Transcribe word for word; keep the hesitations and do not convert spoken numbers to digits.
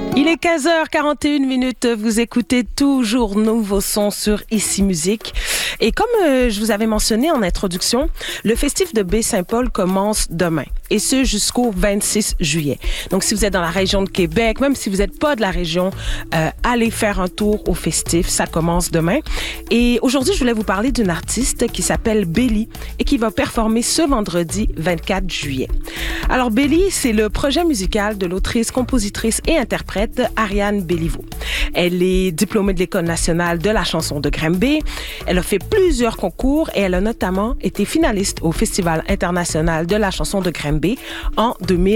Il est quinze heures quarante et une minutes, vous écoutez toujours Nouveau Son sur Ici Musique. Et comme euh, je vous avais mentionné en introduction, le festif de Baie-Saint-Paul commence demain, et ce jusqu'au vingt-six juillet. Donc si vous êtes dans la région de Québec, même si vous n'êtes pas de la région, euh, allez faire un tour au festif, ça commence demain. Et aujourd'hui, je voulais vous parler d'une artiste qui s'appelle Bélie et qui va performer ce vendredi vingt-quatre juillet. Alors Bélie, c'est le projet musical de l'autrice, compositrice et interprète Ariane Béliveau. Elle est diplômée de l'École nationale de la chanson de Granby. Elle a fait plusieurs concours et elle a notamment été finaliste au Festival international de la chanson de Granby en deux mille